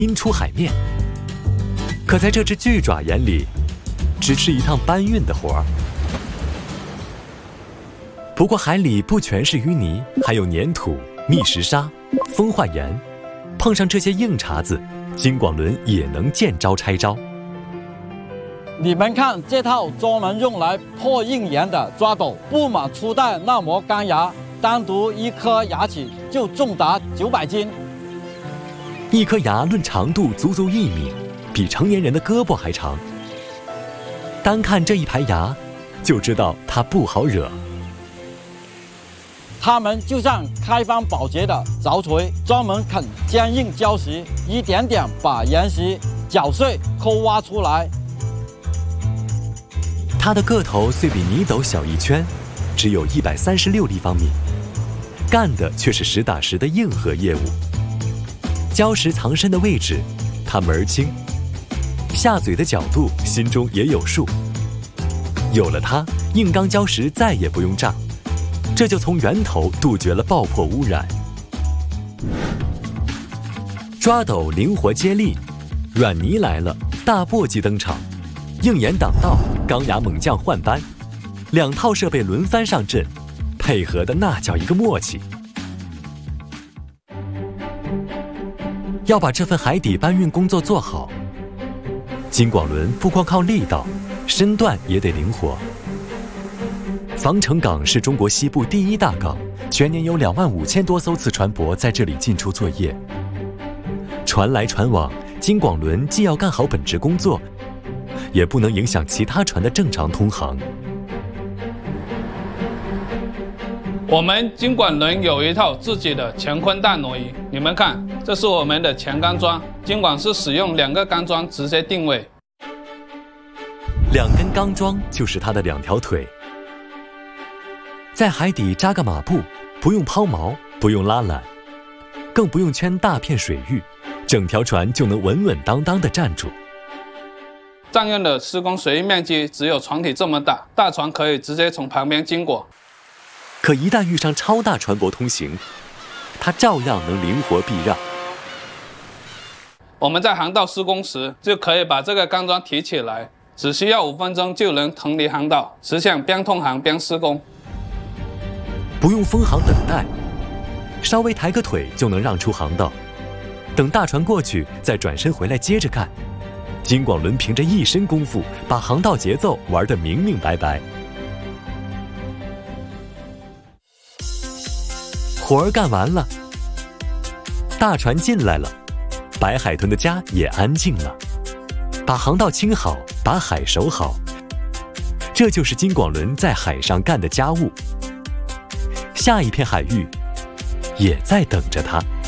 拎出海面。可在这只巨爪眼里，只是一趟搬运的活儿。不过海里不全是淤泥，还有粘土、密石沙、风化盐，碰上这些硬茬子，金广伦也能见招拆招。 你们看这套专门用来破硬盐的抓斗，布满初代那模钢牙，单独一颗牙齿就重达900斤。 一颗牙论长度足足1米，比成年人的胳膊还长。单看这一排牙，就知道它不好惹。 它们就像开方保洁的凿锤，专门啃坚硬礁石，一点点把岩石搅碎、抠挖出来。 它的个头虽比泥斗小1圈，只有136立方米，干的却是实打实的硬核业务。礁石藏身的位置，他门儿清；下嘴的角度，心中也有数。有了它，硬钢礁石再也不用炸，这就从源头杜绝了爆破污染。抓斗灵活接力，软泥来了，大簸箕登场，硬岩挡道，钢牙猛将换班，2套设备轮番上阵，配合的那叫一个默契。要把这份海底搬运工作做好，金广伦不光靠力道，身段也得灵活。防城港是中国西部第1大港，全年有25000多艘次船舶在这里进出作业。船来船往，金广伦既要干好本职工作，也不能影响其他船的正常通航。 我们金广伦有一套自己的乾坤大挪移，你们看，这是我们的前钢桩，金广是使用2个钢桩直接定位。 2根钢桩就是它的2条腿。在海底扎个马步，不用抛锚，不用拉缆，更不用圈大片水域，整条船就能稳稳当当地站住。 占用的施工水域面积只有船体这么大，大船可以直接从旁边经过。 可一旦遇上超大船舶通行，它照样能灵活避让。 我们在航道施工时，就可以把这个钢桩提起来，只需要5分钟就能腾离航道，实现边通航边施工。 不用封航等待，稍微抬个腿就能让出航道，等大船过去再转身回来接着干。金广伦凭着一身功夫，把航道节奏玩得明明白白。活儿干完了，大船进来了，白海豚的家也安静了。把航道清好，把海守好，这就是金广伦在海上干的家务。下一片海域也在等着他。